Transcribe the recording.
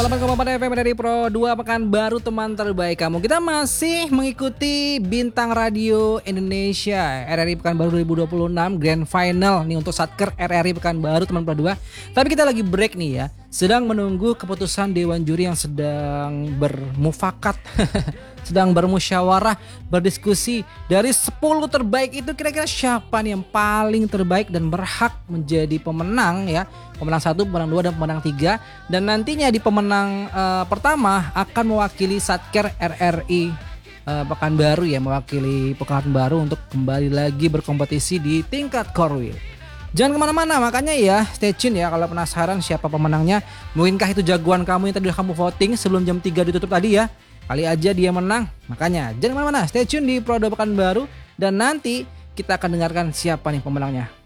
8,4 FM dari Pro 2 Pekanbaru, teman terbaik kamu. Kita masih mengikuti Bintang Radio Indonesia RRI Pekanbaru 2026 Grand Final nih untuk Satker RRI Pekanbaru, teman Pro 2. Tapi kita lagi break nih ya. Sedang menunggu keputusan Dewan Juri yang sedang bermufakat sedang bermusyawarah, berdiskusi. Dari 10 terbaik itu kira-kira siapa nih yang paling terbaik dan berhak menjadi pemenang ya. Pemenang 1, pemenang 2, dan pemenang 3. Dan nantinya di pemenang pertama akan mewakili Satker RRI Pekanbaru ya, mewakili Pekanbaru untuk kembali lagi berkompetisi di tingkat Korwil. Jangan kemana-mana, makanya ya stay tune ya kalau penasaran siapa pemenangnya. Mungkinkah itu jagoan kamu yang tadi udah kamu voting sebelum jam 3 ditutup tadi ya. Kali aja dia menang. Makanya jangan kemana-mana, stay tune di Pro 2 Pekanbaru. Dan nanti kita akan dengarkan siapa nih pemenangnya.